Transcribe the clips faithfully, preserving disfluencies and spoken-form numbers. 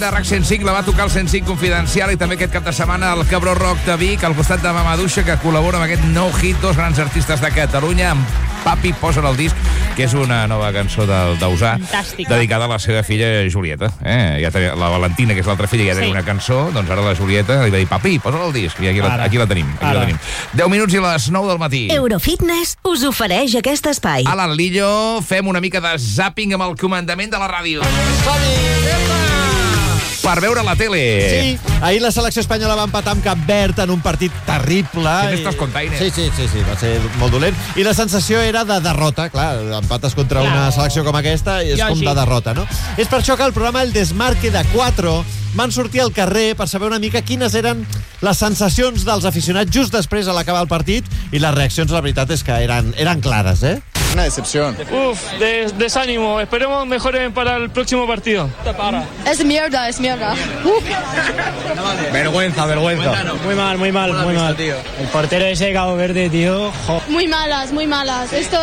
de RAC cent cinc, la va tocar el cent cinc Confidencial i també aquest cap de setmana el Cabró Rock de Vic, al costat de Mamaduixa, que col·labora amb aquest nou hit, dos grans artistes de Catalunya, amb Papi posen el disc, que és una nova cançó del Dausà, dedicada a la seva filla Julieta. Eh? Ja tenia, la Valentina, que és l'altra filla, ja tenia sí. una cançó, doncs ara la Julieta li va dir, Papi, posa el disc, i aquí la, aquí la tenim. Aquí la tenim. deu minuts i les nou del matí. Eurofitness us ofereix aquest espai. Alan Lillo, fem una mica de zàping amb el comandament de la ràdio. Per veure la tele. Sí, ahir la selecció espanyola va empatar amb Cap Verd en un partit terrible. En estos containers. Sí, sí, sí, sí, va ser molt dolent. I la sensació era de derrota, clar, empates contra clar. una selecció com aquesta i és jo com així. de derrota, no? És per això que el programa El Desmarque de Cuatro van sortir al carrer per saber una mica quines eren les sensacions dels aficionats just després a l'acabar el partit, i les reaccions, la veritat, és que eren, eren clares, eh? Una decepción. Uf, des, desánimo. Esperemos mejoren para el próximo partido. Es mierda, es mierda. Vergüenza, vergüenza. Muy mal, muy mal, muy mal. Tío. El portero ese de Cabo Verde, tío. Jo. Muy malas, muy malas. Esto...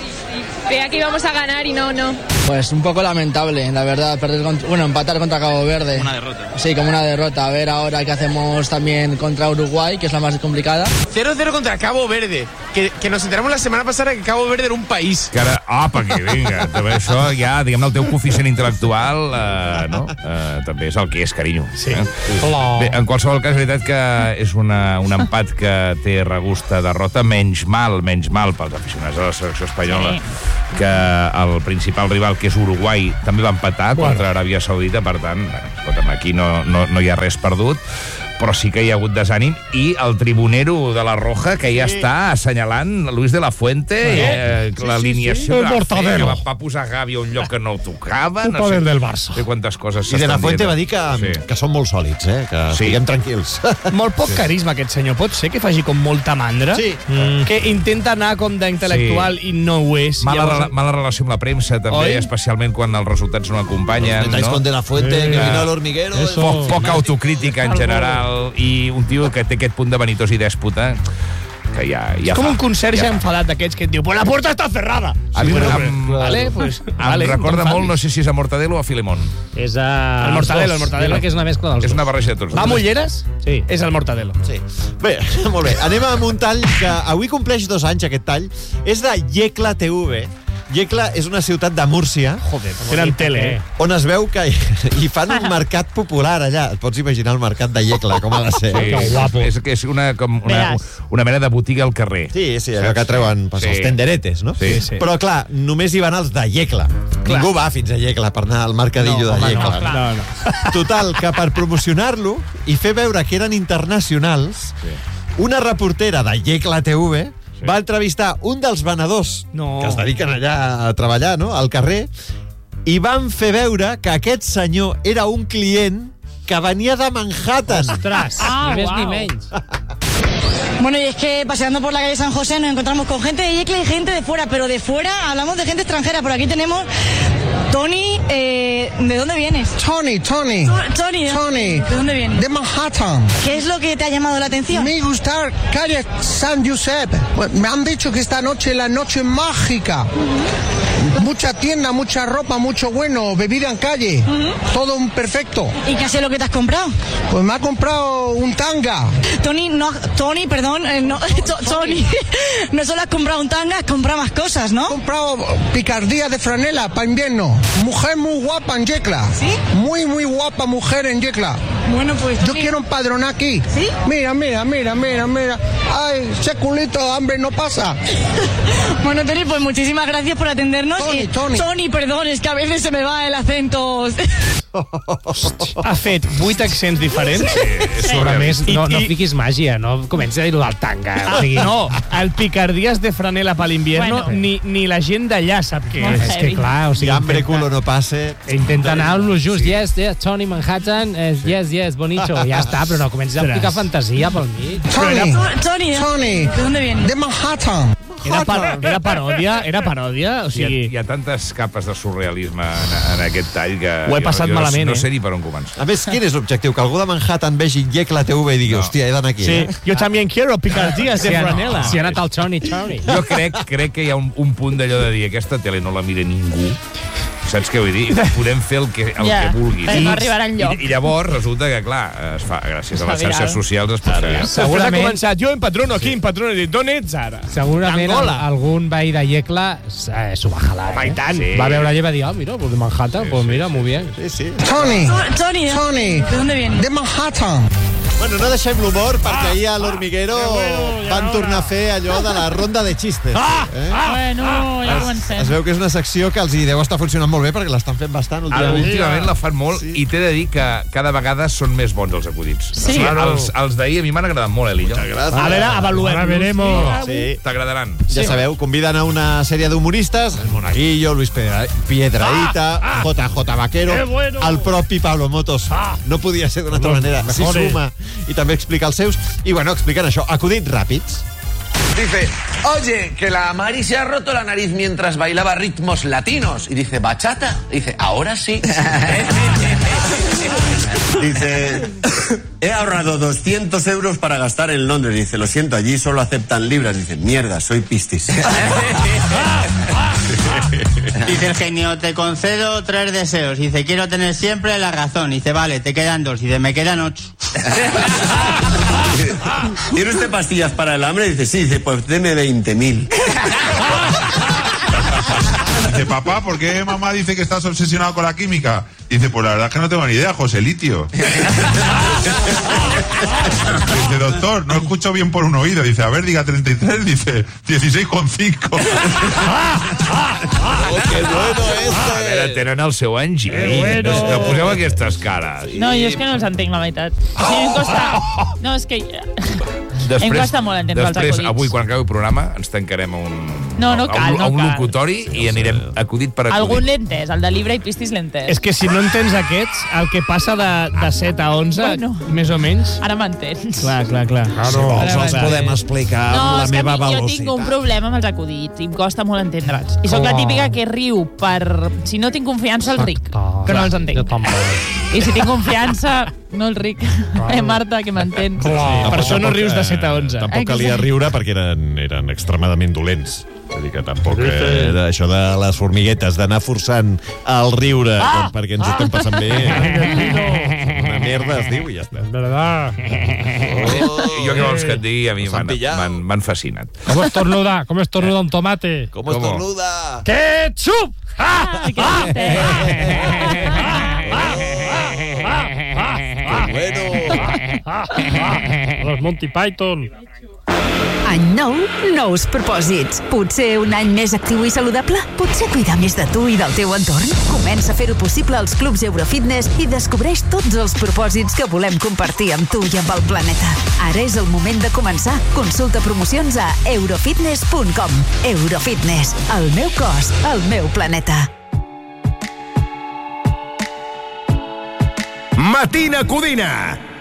Creía que íbamos a ganar y no, no. Pues un poco lamentable, la verdad, perder contra, bueno, empatar contra Cabo Verde. Una derrota. Sí, como una derrota. A ver ahora qué hacemos también contra Uruguay, que es la más complicada. cero cero contra Cabo Verde, que, que nos enteramos la setmana passada que Cabo Verde era un país. Que ara, apa, que vinga, també això ja, diguem-ne, el teu coeficient intel·lectual, eh, no? Eh, també és el que és, carinyo. Sí. Eh? Bé, en qualsevol cas, és veritat que és una, un empat que té regust de derrota, menys mal, menys mal pels aficionats de la selecció espanyola, sí. que el principal rival, que és Uruguai, també va empatar bueno. contra Aràbia Saudita, per tant, escolta'm, aquí no, no, no hi ha res perdut, però sí que hi ha hagut desànim, i el tribunero de la Roja, que ja sí. està assenyalant Luis de la Fuente, sí. eh, sí, l'alineació sí, sí. que, va fer, que va, va posar Gavi a un lloc que no tocava, no sé, del Barça. No sé quantes coses. I de la Fuente va dir que, sí. que són molt sòlids, eh? que sí. estiguem tranquils. Molt poc sí. carisma, aquest senyor. Pot ser que faci com molta mandra? Sí. Mm. Que intenta anar com d'intel·lectual sí. i no ho és. Mala, llavors... mala relació amb la premsa, també, Oi? especialment quan els resultats no acompanyen. Los no? con de la Fuente, sí. que vino al hormiguero... Poc, poca autocrítica en general, i un tio que té aquest punt de vanitós i dèspota, que ja, ja és com fa, un conserge ja enfadat d'aquests que et diu pues la puerta està cerrada. A mi sí, em, vale, pues, em vale, recorda molt, no sé si és a Mortadelo o a Filemón. És a... El Mortadelo, el Mortadelo. Que és una mescla dels És una barreja de tots. Va a Mulleres? Sí. És el Mortadelo. Sí. Bé, molt bé. Anem amb un tall que avui compleix dos anys, aquest tall. És de Yecla T V. Yecla és una ciutat de Múrcia. Joder, tenen tele, eh? On es veu que hi fan un mercat popular allà. Et pots imaginar el mercat de Yecla, com ha de ser. Sí, que guapo. És que és una, com una, una mena de botiga al carrer. Sí, sí, allò que treuen pues, sí. els tenderetes, no? Sí, sí. Però, clar, només hi van els de Yecla. Clar. Ningú va fins a Yecla per anar al mercadillo no, de Yecla. No, no, no. Total, que per promocionar-lo i fer veure que eren internacionals, sí. una reportera de Yecla T V sí. va entrevistar un dels venedors no. que es dediquen allà a treballar, no?, al carrer, i van fer veure que aquest senyor era un client que venia de Manhattan. Ostres, ah, ni més wow. ni menys. Bueno, y es que paseando por la calle San José nos encontramos con gente de Yecla y gente de fuera, pero de fuera hablamos de gente extranjera. Por aquí tenemos Tony, eh, ¿de dónde vienes? Tony, Tony. Tony, ¿de, Tony. ¿de dónde vienes? De Manhattan. ¿Qué es lo que te ha llamado la atención? Me gusta calle San Josep. Me han dicho que esta noche es la noche mágica. Uh-huh. Mucha tienda, mucha ropa, mucho bueno, bebida en calle. Uh-huh. Todo un perfecto. ¿Y qué es lo que te has comprado? Pues me ha comprado un tanga. Tony, no, Tony, perdón, eh, no, Tony, no solo has comprado un tanga, has comprado más cosas, ¿no? He comprado picardía de franela para invierno. Mujer muy guapa en Yecla. ¿Sí? Muy, muy guapa mujer en Yecla. Bueno, pues... Yo quiero empadronar aquí. ¿Sí? Mira, mira, mira, mira, mira. Ay, ese culito de hambre no pasa. Bueno, Tony, pues muchísimas gracias por atendernos. Tony, y... Tony. Tony, perdón, es que a veces se me va el acento... Ha fet vuit accents diferents. Sí, sí. A més, no, no fiquis màgia, no comencis a dir-ho del tanga. Ah, o sigui, no, el picardies de franela per l'invierno, bueno. ni, ni la gent d'allà sap què és. És que clar, o sigui... Hambre culo no passe. Intenta anar amb lo just. Sí. Yes, yes, Tony Manhattan, yes, sí. yes, yes, bonicho. Ja està, però no comencis a ficar fantasia pel mig. Tony, Tony, Tony, ¿de dónde vienes? De Manhattan. Era, par era paròdia, era paròdia, o sigui... Hi ha, hi ha tantes capes de surrealisme en, en aquest tall que... Ho he passat jo, jo malament, no, no sé eh? ni per on començar. A més, quin és l'objectiu? Que algú de Manhattan vegi Yecla T V i digui, no. hòstia, he d'anar aquí. Sí, eh? jo també quiero picardías de franela. Si ha anat al Tony, Tony. Jo crec, crec que hi ha un, un punt d'allò de dir aquesta tele no la mira ningú. Saps què vull dir? Podem fer el que, el Ja, que vulguis. però no arribarà enlloc. I, I llavors resulta que, clar, es fa, gràcies a les xarxes socials es pot fer. Després ha començat, jo empadrono aquí, empadrono, i dic, d'on ets ara? Segurament Angola. algun veí de Yecla eh, s'ho va jalar. Home, i tant. Sí. Va veure allà i va dir, ah, mira, pues de Manhattan, pues mira, muy bien. Sí, sí. Tony, Tony, Tony, ¿de dónde viene? de Manhattan. Bueno, no deixem l'humor, perquè ahir a l'Hormiguero van tornar a fer allò de la ronda de xistes. Eh? Bueno, ja comencem. Es veu que és una secció que els hi deu estar funcionant molt bé, perquè l'estan fent bastant Ara, últimament. últimament la fan molt sí. i t'he de dir que cada vegada són més bons els acudits. Sí. O sigui, els, els d'ahir a mi m'han agradat molt, eh, Lillo? Gràcies. A veure, avaluem. Ara veremos. Sí. T'agradaran. Ja sabeu, conviden a una sèrie d'humoristes, el Monaguillo, Luis Pedra- Piedrahita, Ah, ah. J J Vaquero, Qué bueno. el propi Pablo Motos. Ah. No podia ser d'una altra manera. S'hi mejores. suma i també explica els seus. I bueno, expliquen això, acudits ràpids. Dice, oye, que la Mari se ha roto la nariz mientras bailaba ritmos latinos. Y dice, ¿bachata? Dice, ahora sí. Dice, he ahorrado doscientos euros para gastar en Londres. Dice, lo siento, allí solo aceptan libras. Dice, mierda, soy pistis. Dice el genio, te concedo tres deseos. Dice, quiero tener siempre la razón. Dice, vale, te quedan dos. Dice, me quedan ocho. ¿Tiene usted pastillas para el hambre? Dice, sí. Dice, pues deme veinte mil. Dice, papá, ¿por qué mamá dice que estás obsesionado con la química? Dice, pues la verdad es que no tengo ni idea, José Litio. Dice, doctor, no escucho bien por un oído. Dice, a ver, diga treinta y tres. Dice, dieciséis coma cinco. Oh, que bueno este! A veure, tenen el seu enginy. bueno. No, no poseu aquestes cares. No, jo és que no els entenc, la veritat. O sigui, em costa... No, és que... Després, em costa molt entendre els després, acudits. avui, quan acabi el programa, ens tancarem a un, No, no a cal, un, no a un cal. locutori i anirem acudit per acudit. Algun l'he entès, el de Libra i Pistis l'he entès. És que si no entens aquests, el que passa de, de set a onze, Bueno. més o menys... Ara m'entens. Clar, clar, clar. Si vols, els podem explicar amb No, la és que a meva mi, jo velocitat. tinc un problema amb els acudits i em costa molt entendre'ls. I sóc la Oh. típica que riu per... Si no tinc confiança, el ric, que no els entenc. Jo tampoc. I si tinc confiança, no el ric. Eh, Marta, que m'entens. Sí, per això no rius de set a onze. Tampoc calia riure perquè eren, eren extremadament dolents. Vull dir que tampoc eh, era això de les formiguetes, d'anar forçant el riure ah! perquè ens ho estem passant bé. Una merda es diu i ja està. Verdad. Oh, jo què vols que et digui? A mi m'han m'han- m'han fascinat. Com estornuda? Com estornuda un tomate? Com estornuda? Ketchup! Ah, que bueno. Los Monty Python. Any nou, nous propòsits. Potser un any més actiu i saludable? Potser cuidar més de tu i del teu entorn? Comença a fer-ho possible als clubs Eurofitness i descobreix tots els propòsits que volem compartir amb tu i amb el planeta. Ara és el moment de començar. Consulta promocions a eurofitness punt com. Eurofitness. El meu cos, el meu planeta. Matina Codina.